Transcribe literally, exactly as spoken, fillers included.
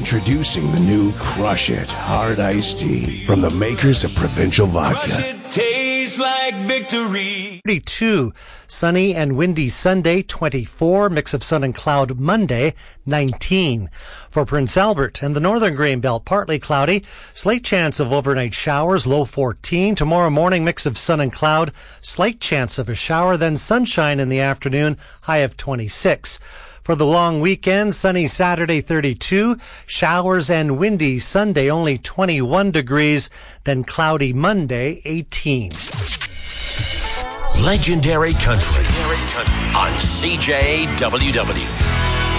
Introducing the new Crush It Hard Iced Tea from the makers of Provincial Vodka. Crush it, tastes like victory. thirty-two, sunny and windy Sunday, twenty-four, mix of sun and cloud Monday, nineteen. For Prince Albert and the northern Grain Belt, partly cloudy, slight chance of overnight showers, low fourteen. Tomorrow morning, mix of sun and cloud, slight chance of a shower, then sunshine in the afternoon, high of twenty-six. For the long weekend, sunny Saturday, thirty-two, showers and windy Sunday, only twenty-one degrees, then cloudy Monday, eighteen. Legendary Country on C J W W.